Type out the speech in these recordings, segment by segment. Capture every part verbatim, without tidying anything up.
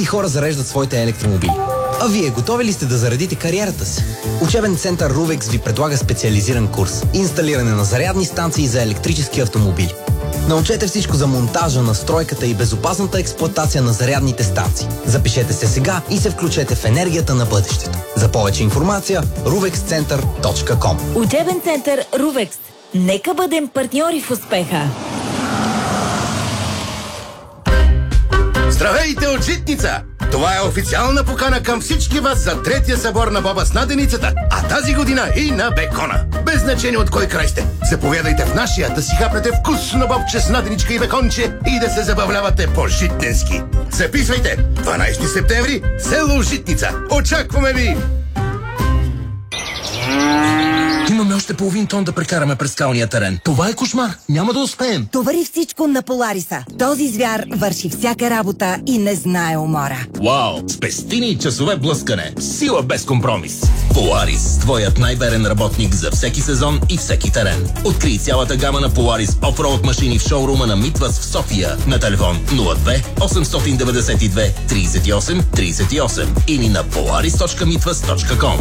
хора зареждат своите електромобили. А вие готови ли сте да заредите кариерата си? Учебен център Ruvix ви предлага специализиран курс – инсталиране на зарядни станции за електрически автомобили. Научете всичко за монтажа, настройката и безопасната експлоатация на зарядните станции. Запишете се сега и се включете в енергията на бъдещето. За повече информация ruvix център точка ком. Учебен център Ruvix. Нека бъдем партньори в успеха. Здравейте от Житница! Това е официална покана към всички вас за третия събор на боба с наденицата, а тази година и на бекона. Без значение от кой край сте. Заповядайте в нашия да си хапнете вкусно бобче с наденичка и беконче и да се забавлявате по-житненски. Записвайте! дванайсети септември, село Житница. Очакваме ви! Имаме още половин тон да прекараме през скалния терен. Това е кошмар. Няма да успеем. Товари всичко на Полариса. Този звяр върши всяка работа и не знае умора. Вау! Спести ни часове блъскане. Сила без компромис. Поларис. Твоят най-верен работник за всеки сезон и всеки терен. Открий цялата гама на Поларис офроуд машини в шоурума на Митвас в София. На телефон нула две осемстотин деветдесет и две тридесет и осем тридесет и осем или на polaris точка митвас точка ком.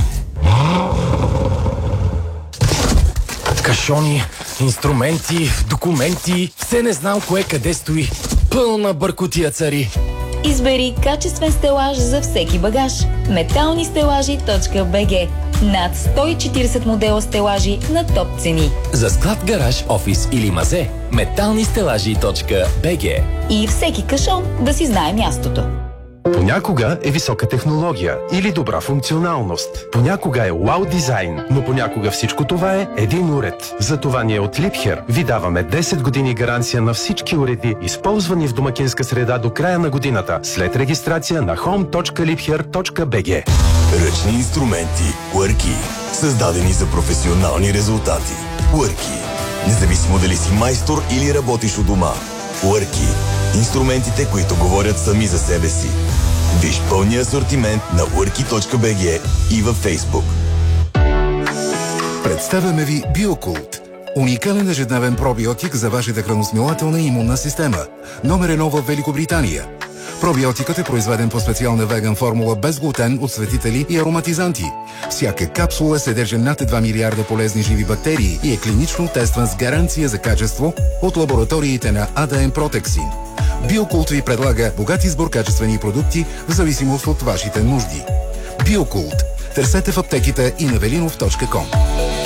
Кашони, инструменти, документи, все не знам кое къде стои. Пълна бъркотия цари. Избери качествен стелаж за всеки багаж. метални стелажи точка би джи. Над сто и четиридесет модела стелажи на топ цени. За склад, гараж, офис или мазе, метални стелажи точка би джи. И всеки кашон да си знае мястото. Понякога е висока технология или добра функционалност. Понякога е вау дизайн, но понякога всичко това е един уред. Затова ние от Liebherr ви даваме десет години гаранция на всички уреди, използвани в домакинска среда до края на годината, след регистрация на home точка liebherr точка би джи. Ръчни инструменти Уърки, създадени за професионални резултати. Уърки. Независимо дали си майстор или работиш у дома. Уърки. Инструментите, които говорят сами за себе си. Виж пълния асортимент на уърки точка би джи и във Фейсбук. Представяме ви Биокулт. Уникален ежедневен пробиотик за вашата храносмилателна и имунна система. Номер едно в Великобритания. Пробиотикът е произведен по специална веган формула без глутен, отсветители и ароматизанти. Всяка капсула съдържа над два милиарда полезни живи бактерии и е клинично тестван с гаранция за качество от лабораториите на ей ди ем Протексин. Биокулт ви предлага богат избор качествени продукти в зависимост от вашите нужди. Биокулт. Търсете в аптеките и на велинов точка ком.